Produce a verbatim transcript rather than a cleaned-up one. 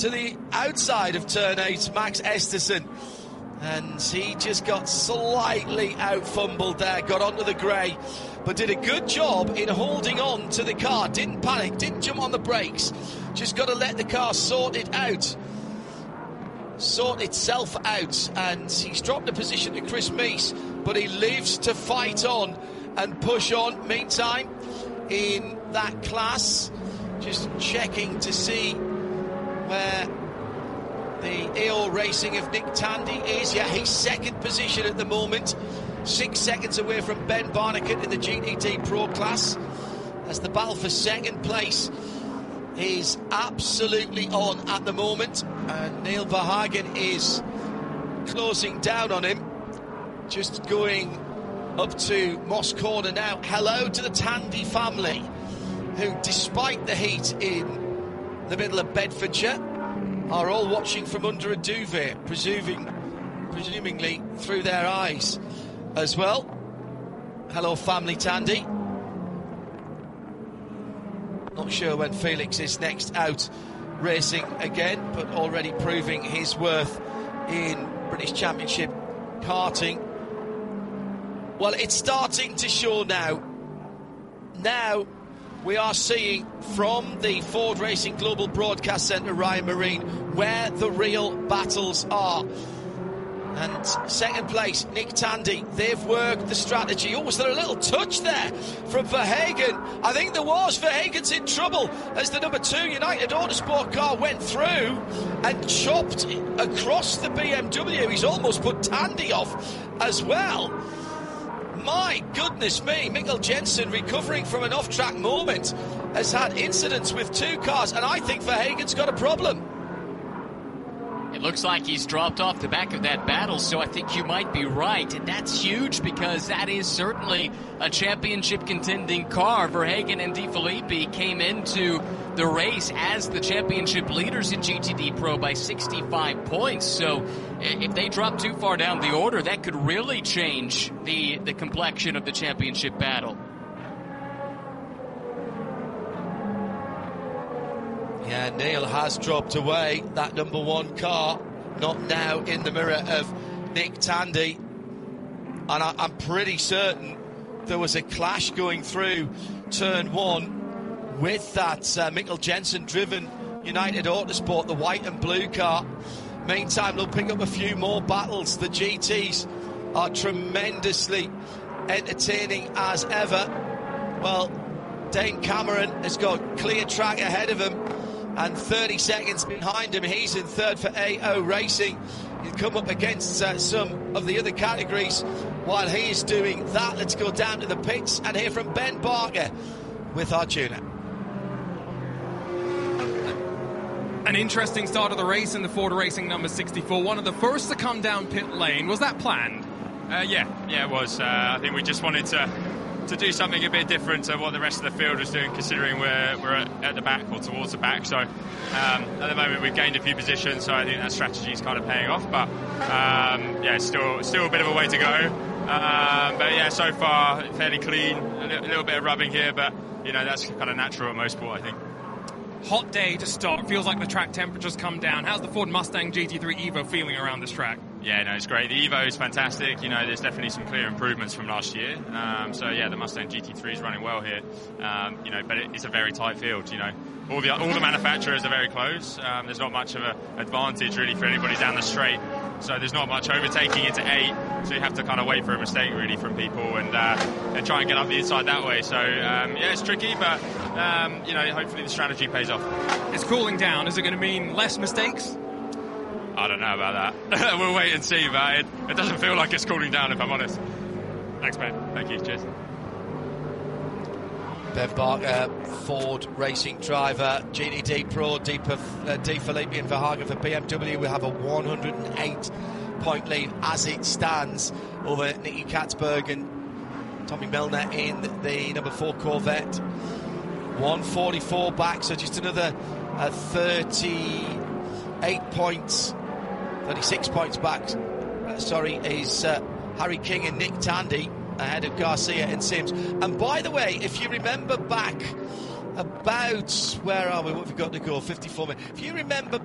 to the outside of turn eight, Max Esterson. And he just got slightly out-fumbled there, got onto the grey, but did a good job in holding on to the car. Didn't panic, didn't jump on the brakes. Just got to let the car sort it out. Sort itself out. And he's dropped a position to Chris Meese, but he lives to fight on and push on. Meantime, in that class, just checking to see where the E O Racing of Nick Tandy is. Yeah, he's second position at the moment, six seconds away from Ben Barnican in the G T D Pro class, as the battle for second place is absolutely on at the moment, and Neil Verhagen is closing down on him, just going up to Moss Corner now. Hello to the Tandy family, who, despite the heat in the middle of Bedfordshire, are all watching from under a duvet, presuming, presumingly through their eyes as well. Hello, family Tandy. Not sure when Felix is next out racing again, but already proving his worth in British Championship karting. Well, it's starting to show now. Now we are seeing from the Ford Racing Global Broadcast Centre, Ryan Marine, where the real battles are. And second place, Nick Tandy. They've worked the strategy. Oh, was there a little touch there from Verhagen? I think there was. Verhagen's in trouble as the number two United Autosport car went through and chopped across the B M W. He's almost put Tandy off as well. My goodness me, Mikkel Jensen, recovering from an off-track moment, has had incidents with two cars, and I think Verhagen's got a problem. It looks like he's dropped off the back of that battle, so I think you might be right. And that's huge, because that is certainly a championship contending car. Verhagen and De Filippi came into the race as the championship leaders in G T D Pro by sixty-five points. So if they drop too far down the order, that could really change the, the complexion of the championship battle. Yeah, Neil has dropped away. That number one car, not now in the mirror of Nick Tandy. And I, I'm pretty certain there was a clash going through turn one with that uh, Mikkel Jensen-driven United Autosport, the white and blue car. Meantime, they'll pick up a few more battles. The G Ts are tremendously entertaining as ever. Well, Dane Cameron has got clear track ahead of him, and thirty seconds behind him. He's in third for A O Racing. He'll come up against uh, some of the other categories while he is doing that. Let's go down to the pits and hear from Ben Barker with Arjuna. An interesting start of the race in the Ford Racing number sixty-four. One of the first to come down pit lane. Was that planned? Uh, yeah, yeah, it was. Uh, I think we just wanted to to do something a bit different to what the rest of the field was doing, considering we're, we're at, at the back or towards the back. So um, at the moment we've gained a few positions, so I think that strategy is kind of paying off. But um, yeah, still still a bit of a way to go. Um, but yeah, so far fairly clean. A little, a little bit of rubbing here, but you know that's kind of natural at most sport, I think. Hot day to start. Feels like the track temperature's come down. How's the Ford Mustang G T three Evo feeling around this track? Yeah, no, it's great. The Evo is fantastic. You know, there's definitely some clear improvements from last year. Um, so yeah, the Mustang G T three is running well here. Um, you know, but it, it's a very tight field. You know, all the all the manufacturers are very close. Um, there's not much of an advantage really for anybody down the straight. So there's not much overtaking into eight. So you have to kind of wait for a mistake really from people and, uh, and try and get up the inside that way. So um, yeah, it's tricky, but um, you know, hopefully the strategy pays off. It's cooling down. Is it going to mean less mistakes? I don't know about that. We'll wait and see, but it, it doesn't feel like it's cooling down, if I'm honest. Thanks, Ben. Thank you. Cheers. Ben Barker, Ford Racing driver, G T D Pro, De Filippi and Verhagen for B M W. We have a one hundred eight point lead as it stands over Nicky Katzberg and Tommy Milner in the number four Corvette. one forty-four back, so just another uh, thirty-eight points, thirty-six points back. Uh, sorry, is uh, Harry King and Nick Tandy ahead of Garcia and Sims. And by the way, if you remember back about, where are we, what have we got to go, fifty-four minutes. If you remember